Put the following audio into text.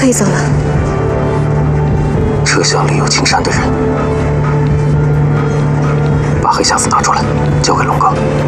以走了。 车厢里有青山的人，把黑匣子拿出来，交给龙哥。